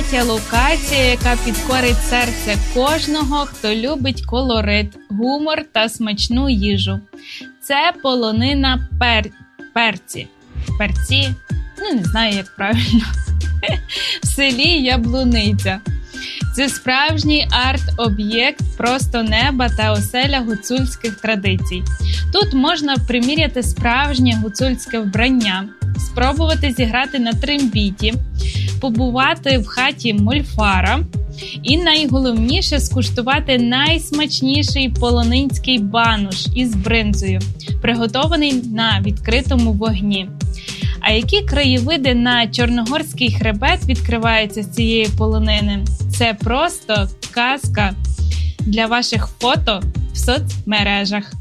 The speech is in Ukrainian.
третя локація, яка підкорить серце кожного, хто любить колорит, гумор та смачну їжу. Це полонина Перці. Не знаю, як правильно. В селі Яблуниця. Це справжній арт-об'єкт просто неба та оселя гуцульських традицій. Тут можна приміряти справжнє гуцульське вбрання, спробувати зіграти на трембіті, побувати в хаті мольфара і найголовніше скуштувати найсмачніший полонинський банош із бринзою, приготований на відкритому вогні. А які краєвиди на Чорногорський хребет відкриваються з цієї полонини? Це просто казка для ваших фото в соцмережах.